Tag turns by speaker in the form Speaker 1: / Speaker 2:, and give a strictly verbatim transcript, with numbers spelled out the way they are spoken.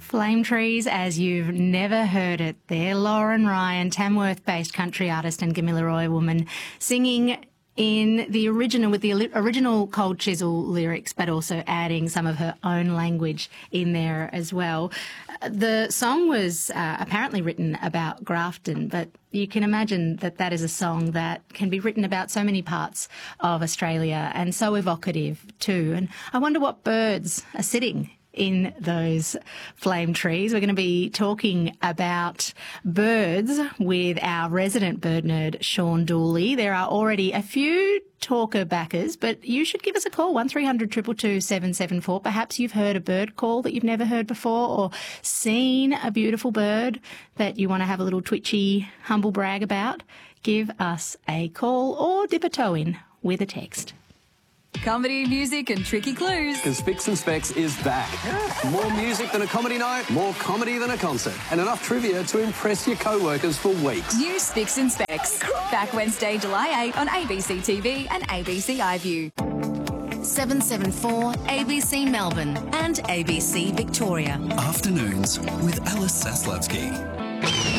Speaker 1: Flame Trees as you've never heard it. They're Lauren Ryan, Tamworth-based country artist and Gamilaroi woman, singing in the original, with the original Cold Chisel lyrics, but also adding some of her own language in there as well. The song was uh, apparently written about Grafton, but you can imagine that that is a song that can be written about so many parts of Australia and so evocative too. And I wonder what birds are sitting in those flame trees. We're going to be talking about birds with our resident bird nerd, Sean Dooley. There are already a few talker backers, but you should give us a call, one three hundred two two two seven seven four. Perhaps you've heard a bird call that you've never heard before, or seen a beautiful bird that you want to have a little twitchy humble brag about. Give us a call or dip a toe in with a text.
Speaker 2: Comedy, music and tricky clues.
Speaker 3: Because Spicks and Specs is back. More music than a comedy night, more comedy than a concert, and enough trivia to impress your co-workers for weeks.
Speaker 2: New Spicks and Specs. Back Wednesday, July eighth on A B C T V and A B C iView.
Speaker 4: seven seven four A B C Melbourne and A B C Victoria.
Speaker 5: Afternoons with Alice Saslavsky.